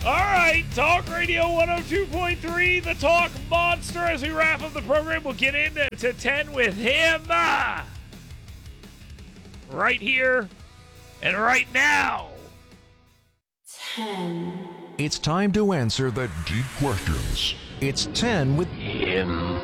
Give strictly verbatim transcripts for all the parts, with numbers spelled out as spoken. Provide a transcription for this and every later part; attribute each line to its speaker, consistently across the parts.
Speaker 1: All right, Talk Radio one oh two point three, the Talk Monster. As we wrap up the program, we'll get into to ten with him. Ah, right here and right now.
Speaker 2: ten.
Speaker 3: It's time to answer the deep questions. It's ten with him.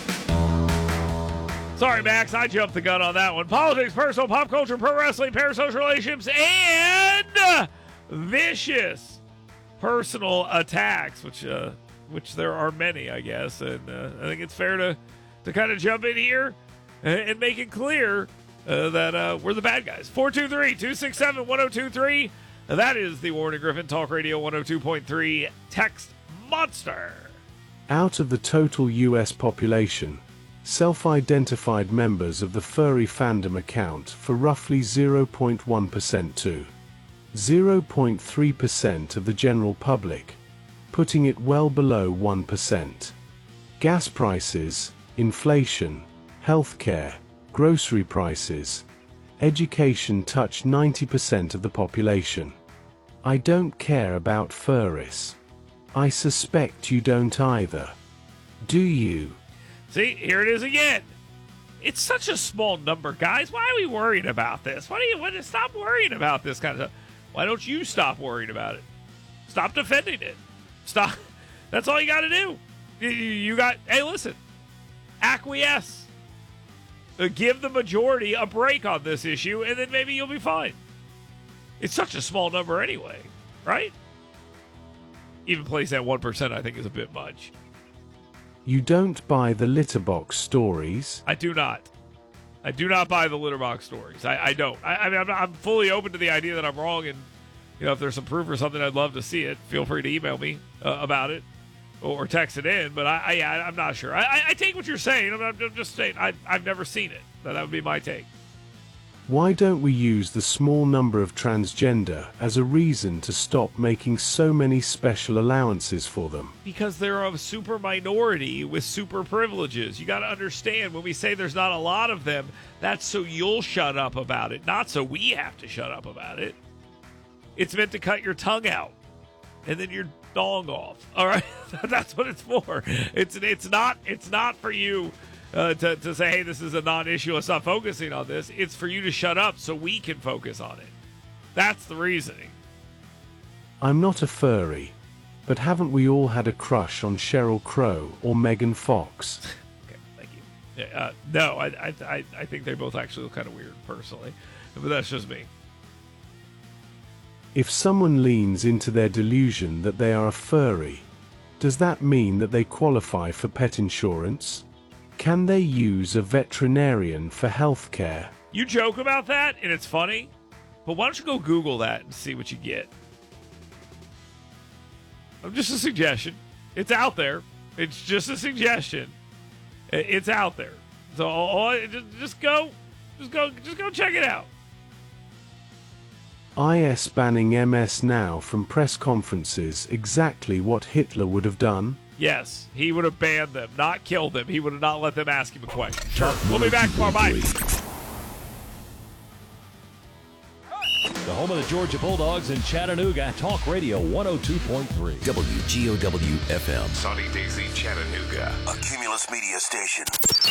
Speaker 1: Sorry, Max, I jumped the gun on that one. Politics, personal, pop culture, pro wrestling, parasocial relationships, and vicious personal attacks, which uh, which there are many, I guess. And uh, I think it's fair to, to kind of jump in here and, and make it clear uh, that uh, we're the bad guys. four two three, two six seven, one oh two three. That is the Warren and Griffin Talk Radio one oh two point three text monster.
Speaker 4: Out of the total U S population, self-identified members of the furry fandom account for roughly zero point one percent to zero point three percent of the general public, putting it well below one percent. Gas prices, inflation, healthcare, grocery prices, education touch ninety percent of the population. I don't care about furries. I suspect you don't either. Do you?
Speaker 1: See, here it is again. It's such a small number, guys. Why are we worried about this? Why do you want to stop worrying about this kind of stuff? Why don't you stop worrying about it? Stop defending it. Stop. That's all you got to do. You, you got, hey, listen, acquiesce. Uh, give the majority a break on this issue, and then maybe you'll be fine. It's such a small number anyway, right? Even placing at one percent, I think, is a bit much.
Speaker 4: You don't buy the litterbox stories?
Speaker 1: I do not. I do not buy the litterbox stories. I, I don't. I, I mean, I'm, I'm fully open to the idea that I'm wrong, and you know, if there's some proof or something, I'd love to see it. Feel free to email me uh, about it or, or text it in. But I, I, I'm not sure. I, I, I take what you're saying. I'm, I'm just saying I, I've never seen it. That would be my take.
Speaker 4: Why don't we use the small number of transgender as a reason to stop making so many special allowances for them?
Speaker 1: Because they're a super minority with super privileges. You got to understand, when we say there's not a lot of them, that's so you'll shut up about it, not so we have to shut up about it. It's meant to cut your tongue out and then your dong off. All right, that's what it's for. It's it's not it's not for you. Uh, to, to say, hey, this is a non-issue, let's not focusing on this. It's for you to shut up so we can focus on it. That's the reasoning.
Speaker 4: I'm not a furry, but haven't we all had a crush on Sheryl Crow or Megan Fox?
Speaker 1: Okay, thank you. Uh, no, I, I, I, I think they both actually look kind of weird, personally. But that's just me.
Speaker 4: If someone leans into their delusion that they are a furry, does that mean that they qualify for pet insurance? Can they use a veterinarian for health care?
Speaker 1: You joke about that, and it's funny, but why don't you go Google that and see what you get? I'm just a suggestion. It's out there. It's just a suggestion. It's out there. So all, just, just go, just go, just go check it out.
Speaker 4: I S banning M S now from press conferences, exactly what Hitler would have done.
Speaker 1: Yes, he would have banned them, not killed them. He would have not let them ask him a question. Sure. We'll be back tomorrow. Bye.
Speaker 5: The home of the Georgia Bulldogs in Chattanooga. Talk Radio one oh two point three.
Speaker 6: W G O W F M.
Speaker 7: Sonny Daisy, Chattanooga.
Speaker 6: A Cumulus Media Station.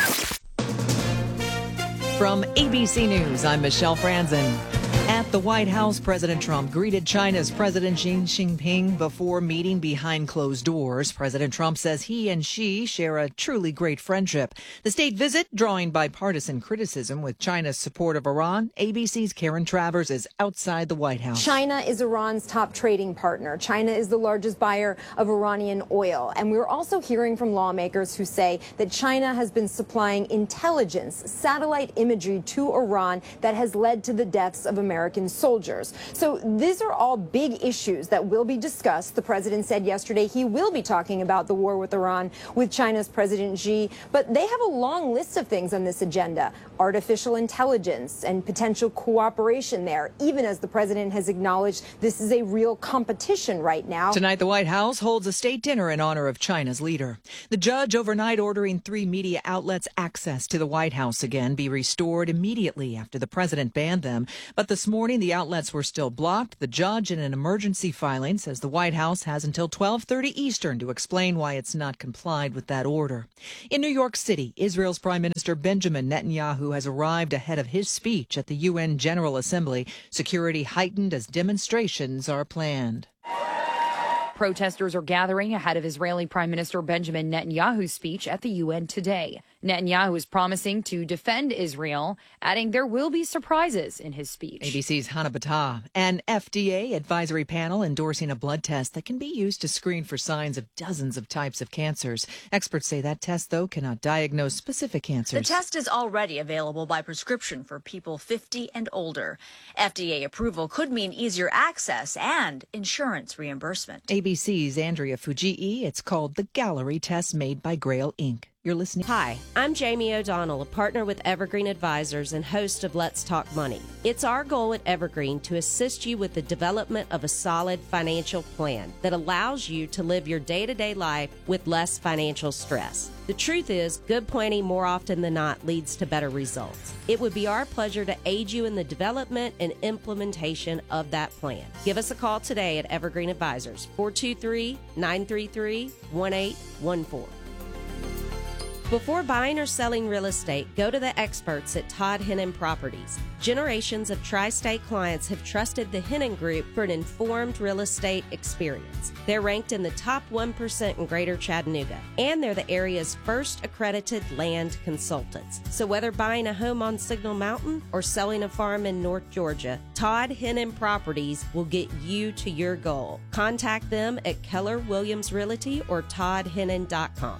Speaker 8: From A B C News, I'm Michelle Franzen. At the White House, President Trump greeted China's President Xi Jinping before meeting behind closed doors. President Trump says he and Xi share a truly great friendship. The state visit drawing bipartisan criticism with China's support of Iran. A B C's Karen Travers is outside the White House.
Speaker 9: China is Iran's top trading partner. China is the largest buyer of Iranian oil. And we're also hearing from lawmakers who say that China has been supplying intelligence, satellite imagery to Iran that has led to the deaths of American soldiers. So these are all big issues that will be discussed. The president said yesterday he will be talking about the war with Iran with China's President Xi, but they have a long list of things on this agenda. Artificial intelligence and potential cooperation there, even as the president has acknowledged this is a real competition right now.
Speaker 8: Tonight, the White House holds a state dinner in honor of China's leader. The judge overnight ordering three media outlets' access to the White House again be restored immediately after the president banned them. But the this morning, the outlets were still blocked. The judge, in an emergency filing, says the White House has until twelve thirty Eastern to explain why it's not complied with that order. In New York City, Israel's Prime Minister Benjamin Netanyahu has arrived ahead of his speech at the U N General Assembly. Security heightened as demonstrations are planned.
Speaker 2: Protesters are gathering ahead of Israeli Prime Minister Benjamin Netanyahu's speech at the U N today. Netanyahu is promising to defend Israel, adding there will be surprises in his speech.
Speaker 8: A B C's Hannah Battah. An F D A advisory panel endorsing a blood test that can be used to screen for signs of dozens of types of cancers. Experts say that test, though, cannot diagnose specific cancers.
Speaker 10: The test is already available by prescription for people fifty and older. F D A approval could mean easier access and insurance reimbursement.
Speaker 8: A B C's Andrea Fujii. It's called the Gallery Test, made by Grail Incorporated. You're listening.
Speaker 11: Hi, I'm Jamie O'Donnell, a partner with Evergreen Advisors and host of Let's Talk Money. It's our goal at Evergreen to assist you with the development of a solid financial plan that allows you to live your day-to-day life with less financial stress. The truth is, good planning more often than not leads to better results. It would be our pleasure to aid you in the development and implementation of that plan. Give us a call today at Evergreen Advisors, four two three, nine three three, one eight one four. Before buying or selling real estate, go to the experts at Todd Hennon Properties. Generations of tri-state clients have trusted the Hennon Group for an informed real estate experience. They're ranked in the top one percent in Greater Chattanooga, and they're the area's first accredited land consultants. So whether buying a home on Signal Mountain or selling a farm in North Georgia, Todd Hennon Properties will get you to your goal. Contact them at Keller Williams Realty or todd hennon dot com.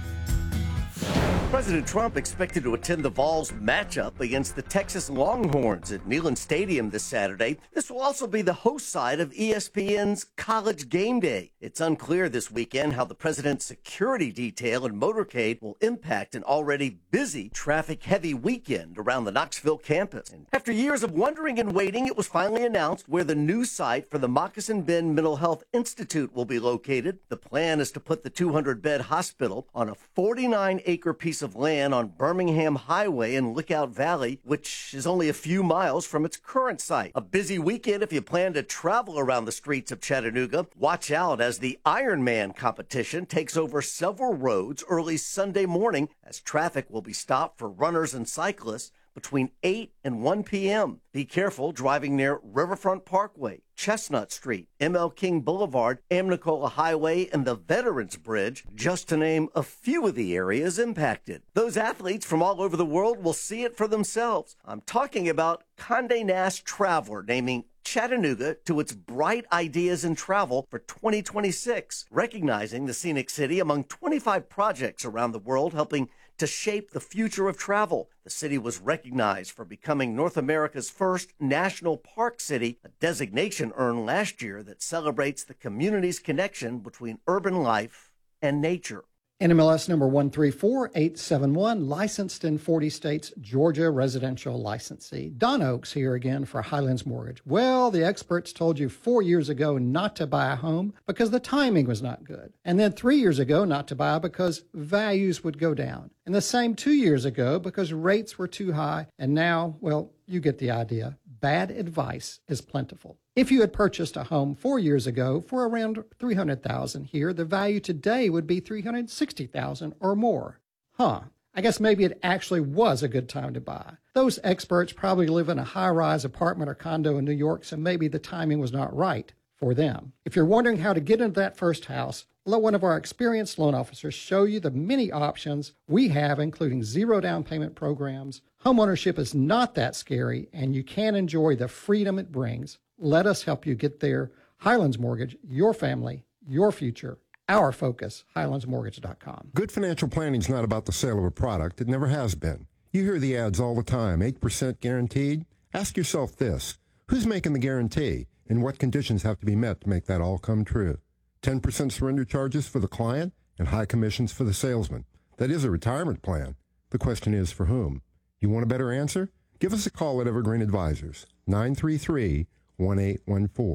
Speaker 12: President Trump expected to attend the Vols matchup against the Texas Longhorns at Neyland Stadium this Saturday. This will also be the host site of E S P N's College Game Day. It's unclear this weekend how the president's security detail and motorcade will impact an already busy, traffic-heavy weekend around the Knoxville campus. And after years of wondering and waiting, it was finally announced where the new site for the Moccasin Bend Mental Health Institute will be located. The plan is to put the two hundred bed hospital on a forty-nine acre piece of land on Birmingham Highway in Lookout Valley, which is only a few miles from its current site. A busy weekend if you plan to travel around the streets of Chattanooga. Watch out as the Ironman competition takes over several roads early Sunday morning, as traffic will be stopped for runners and cyclists between eight and one p.m. Be careful driving near Riverfront Parkway, Chestnut Street, M L King Boulevard, Amnicola Highway, and the Veterans Bridge, just to name a few of the areas impacted. Those athletes from all over the world will see it for themselves. I'm talking about Condé Nast Traveler naming Chattanooga to its Bright Ideas in Travel for twenty twenty-six, recognizing the scenic city among twenty-five projects around the world helping to shape the future of travel. The city was recognized for becoming North America's first national park city, a designation earned last year that celebrates the community's connection between urban life and nature.
Speaker 13: N M L S number one three four eight seven one, licensed in forty states, Georgia residential licensee. Don Oaks here again for Highlands Mortgage. Well, the experts told you four years ago not to buy a home because the timing was not good. And then three years ago not to buy because values would go down. And the same two years ago because rates were too high. And now, well, you get the idea. Bad advice is plentiful. If you had purchased a home four years ago for around three hundred thousand dollars here, the value today would be three hundred sixty thousand dollars or more. Huh. I guess maybe it actually was a good time to buy. Those experts probably live in a high-rise apartment or condo in New York, so maybe the timing was not right for them. If you're wondering how to get into that first house, let one of our experienced loan officers show you the many options we have, including zero down payment programs. Homeownership is not that scary, and you can enjoy the freedom it brings. Let us help you get there. Highlands Mortgage, your family, your future, our focus, highlands mortgage dot com.
Speaker 14: Good financial planning is not about the sale of a product. It never has been. You hear the ads all the time, eight percent guaranteed. Ask yourself this, who's making the guarantee, and what conditions have to be met to make that all come true? ten percent surrender charges for the client and high commissions for the salesman. That is a retirement plan. The question is, for whom? You want a better answer? Give us a call at Evergreen Advisors, nine three three, one eight one four.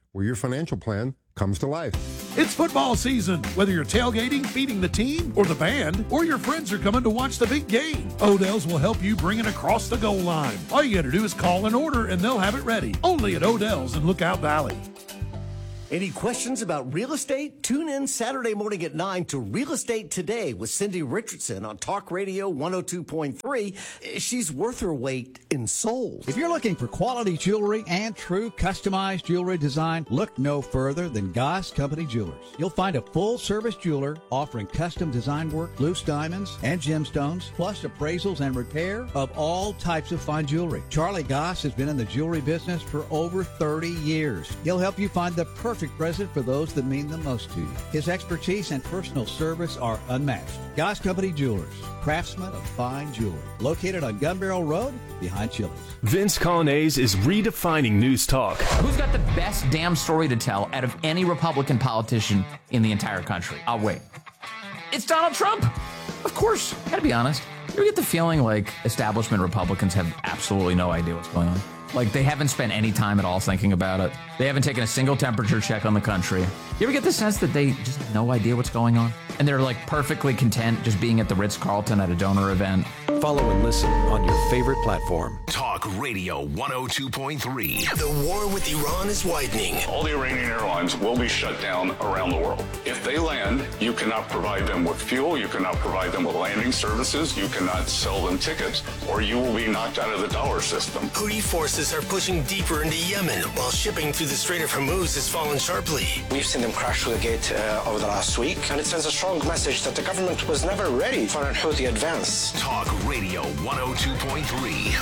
Speaker 14: where your financial plan comes to life.
Speaker 15: It's football season. Whether you're tailgating, feeding the team, or the band, or your friends are coming to watch the big game, Odell's will help you bring it across the goal line. All you got to do is call an order and they'll have it ready. Only at Odell's in Lookout Valley.
Speaker 12: Any questions about real estate? Tune in Saturday morning at nine to Real Estate Today with Cindy Richardson on Talk Radio one oh two point three. She's worth her weight in souls.
Speaker 16: If you're looking for quality jewelry and true customized jewelry design, look no further than Goss Company Jewelers. You'll find a full-service jeweler offering custom design work, loose diamonds, and gemstones, plus appraisals and repair of all types of fine jewelry. Charlie Goss has been in the jewelry business for over thirty years. He'll help you find the perfect present for those that mean the most to you. His expertise and personal service are unmatched. Goss Company Jewelers, craftsmen of fine jewelry. Located on Gun Barrel Road, behind Chili's.
Speaker 17: Vince Colonnese is redefining news talk.
Speaker 18: Who's got the best damn story to tell out of any Republican politician in the entire country? I'll wait. It's Donald Trump. Of course. Gotta be honest. You ever get the feeling like establishment Republicans have absolutely no idea what's going on? Like, they haven't spent any time at all thinking about it. They haven't taken a single temperature check on the country. You ever get the sense that they just have no idea what's going on? And they're, like, perfectly content just being at the Ritz-Carlton at a donor event?
Speaker 6: Follow and listen on your favorite platform. Talk Radio one oh two point three. The war with Iran is widening.
Speaker 19: All the Iranian airlines will be shut down around the world. If they land, you cannot provide them with fuel, you cannot provide them with landing services, you cannot sell them tickets, or you will be knocked out of the dollar system.
Speaker 6: Houthi forces are pushing deeper into Yemen, while shipping through the Strait of Hormuz has fallen sharply.
Speaker 20: We've seen them crash through the gate uh, over the last week, and it sends a strong message that the government was never ready for an Houthi advance.
Speaker 6: Talk Radio one oh two point three.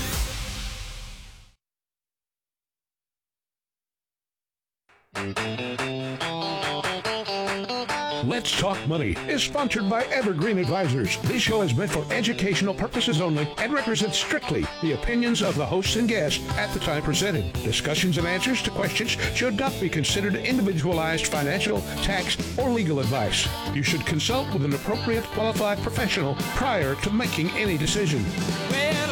Speaker 21: Let's Talk Money is sponsored by Evergreen Advisors. This show is meant for educational purposes only and represents strictly the opinions of the hosts and guests at the time presented. Discussions and answers to questions should not be considered individualized financial, tax, or legal advice. You should consult with an appropriate qualified professional prior to making any decision.